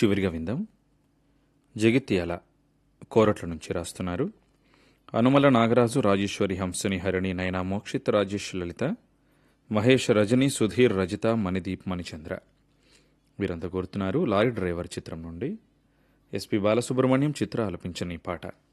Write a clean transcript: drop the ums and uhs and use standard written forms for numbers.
చివరిగా విందాం. జగిత్యాల కోరట్ల నుంచి రాస్తున్నారు. అనుమల నాగరాజు, రాజేశ్వరి, హంసని, హరిణి, నయన, మోక్షిత్, రాజేష్, లలిత, మహేష్, రజని, సుధీర్, రజిత, మణిదీప్, మణిచంద్ర వీరంతా కోరుతున్నారు. లారీ డ్రైవర్ చిత్రం నుండి ఎస్పి బాలసుబ్రహ్మణ్యం చిత్ర ఆలపించిన ఈ పాట.